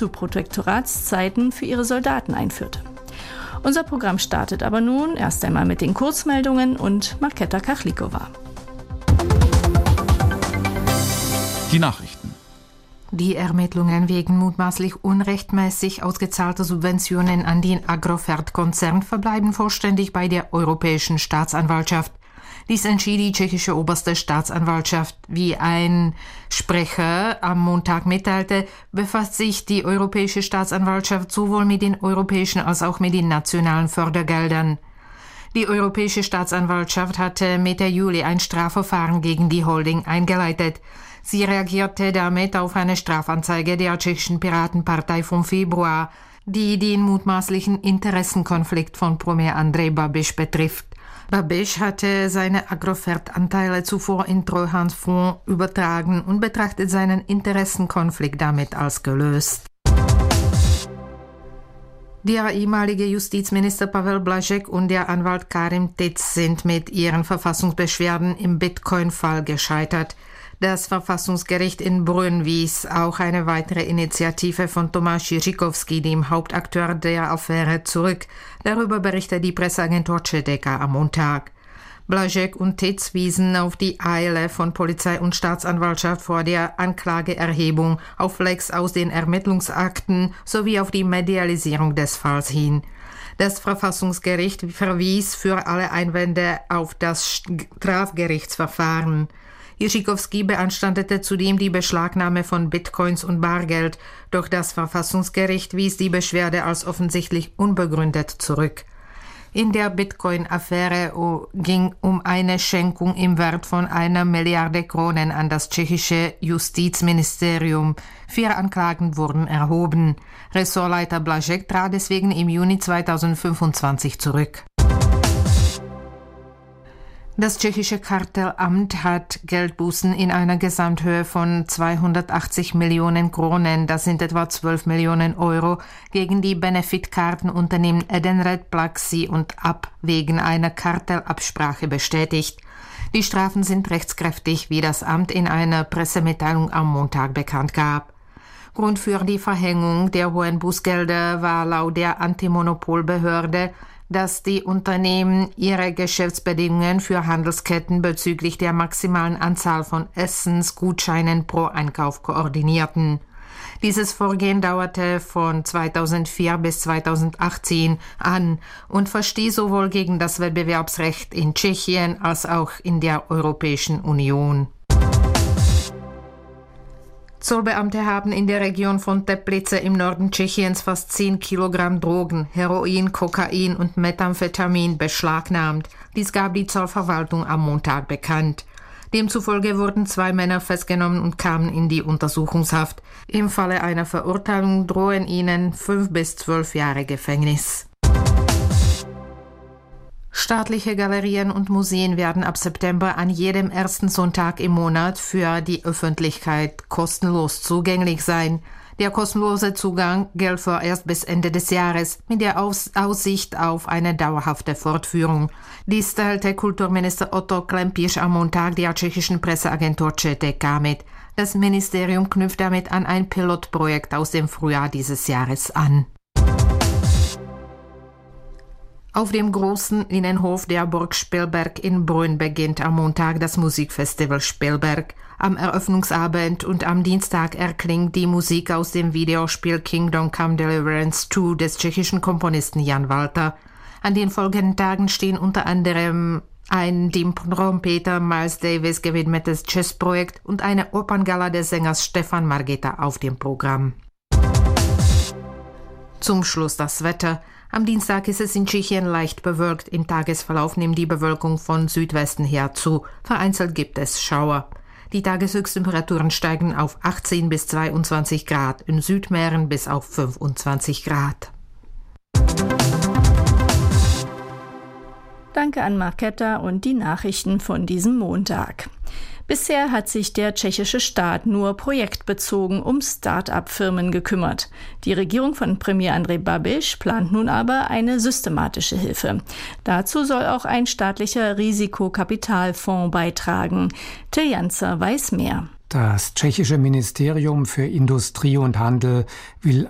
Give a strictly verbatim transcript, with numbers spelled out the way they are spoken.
zu Protektoratszeiten für ihre Soldaten einführte. Unser Programm startet aber nun erst einmal mit den Kurzmeldungen und Markéta Kachlikova. Die Nachrichten. Die Ermittlungen wegen mutmaßlich unrechtmäßig ausgezahlter Subventionen an den Agrofert-Konzern verbleiben vollständig bei der Europäischen Staatsanwaltschaft. Dies entschied die tschechische oberste Staatsanwaltschaft. Wie ein Sprecher am Montag mitteilte, befasst sich die Europäische Staatsanwaltschaft sowohl mit den europäischen als auch mit den nationalen Fördergeldern. Die Europäische Staatsanwaltschaft hatte Mitte Juli ein Strafverfahren gegen die Holding eingeleitet. Sie reagierte damit auf eine Strafanzeige der tschechischen Piratenpartei vom Februar, die den mutmaßlichen Interessenkonflikt von Premier Andrej Babiš betrifft. Babiš hatte seine Agrofert-Anteile zuvor in Treuhands Fonds übertragen und betrachtet seinen Interessenkonflikt damit als gelöst. Der ehemalige Justizminister Pavel Blažek und der Anwalt Karim Tic sind mit ihren Verfassungsbeschwerden im Bitcoin-Fall gescheitert. Das Verfassungsgericht in Brünn wies auch eine weitere Initiative von Tomáš Jiříkovský, dem Hauptakteur der Affäre, zurück. Darüber berichtet die Presseagentur Četeka am Montag. Blažek und Tic wiesen auf die Eile von Polizei und Staatsanwaltschaft vor der Anklageerhebung, auf Lecks aus den Ermittlungsakten sowie auf die Medialisierung des Falls hin. Das Verfassungsgericht verwies für alle Einwände auf das Strafgerichtsverfahren. Jiříkovský beanstandete zudem die Beschlagnahme von Bitcoins und Bargeld, doch das Verfassungsgericht wies die Beschwerde als offensichtlich unbegründet zurück. In der Bitcoin-Affäre ging um eine Schenkung im Wert von einer Milliarde Kronen an das tschechische Justizministerium. Vier Anklagen wurden erhoben. Ressortleiter Blažek trat deswegen im Juni zweitausendfünfundzwanzig zurück. Das tschechische Kartellamt hat Geldbußen in einer Gesamthöhe von zweihundertachtzig Millionen Kronen, das sind etwa zwölf Millionen Euro, gegen die Benefitkartenunternehmen Edenred, Plaxi und App wegen einer Kartellabsprache bestätigt. Die Strafen sind rechtskräftig, wie das Amt in einer Pressemitteilung am Montag bekannt gab. Grund für die Verhängung der hohen Bußgelder war laut der Antimonopolbehörde, dass die Unternehmen ihre Geschäftsbedingungen für Handelsketten bezüglich der maximalen Anzahl von Essensgutscheinen pro Einkauf koordinierten. Dieses Vorgehen dauerte von zweitausendvier bis zweitausendachtzehn an und verstieß sowohl gegen das Wettbewerbsrecht in Tschechien als auch in der Europäischen Union. Zollbeamte haben in der Region von Teplice im Norden Tschechiens fast zehn Kilogramm Drogen, Heroin, Kokain und Methamphetamin beschlagnahmt. Dies gab die Zollverwaltung am Montag bekannt. Demzufolge wurden zwei Männer festgenommen und kamen in die Untersuchungshaft. Im Falle einer Verurteilung drohen ihnen fünf bis zwölf Jahre Gefängnis. Staatliche Galerien und Museen werden ab September an jedem ersten Sonntag im Monat für die Öffentlichkeit kostenlos zugänglich sein. Der kostenlose Zugang gilt vorerst bis Ende des Jahres mit der Aus- Aussicht auf eine dauerhafte Fortführung. Dies teilte Kulturminister Otto Klempisch am Montag der tschechischen Presseagentur Četeka mit. Das Ministerium knüpft damit an ein Pilotprojekt aus dem Frühjahr dieses Jahres an. Auf dem großen Innenhof der Burg Spielberg in Brünn beginnt am Montag das Musikfestival Spielberg. Am Eröffnungsabend und am Dienstag erklingt die Musik aus dem Videospiel Kingdom Come Deliverance zwei des tschechischen Komponisten Jan Walter. An den folgenden Tagen stehen unter anderem ein dem Trompeter Miles Davis gewidmetes Jazzprojekt und eine Operngala des Sängers Stefan Margita auf dem Programm. Zum Schluss das Wetter. Am Dienstag ist es in Tschechien leicht bewölkt. Im Tagesverlauf nimmt die Bewölkung von Südwesten her zu. Vereinzelt gibt es Schauer. Die Tageshöchsttemperaturen steigen auf achtzehn bis zweiundzwanzig Grad, in Südmähren bis auf fünfundzwanzig Grad. Danke an Markéta und die Nachrichten von diesem Montag. Bisher hat sich der tschechische Staat nur projektbezogen um Start-up-Firmen gekümmert. Die Regierung von Premier Andrej Babiš plant nun aber eine systematische Hilfe. Dazu soll auch ein staatlicher Risikokapitalfonds beitragen. Till Janzer weiß mehr. Das tschechische Ministerium für Industrie und Handel will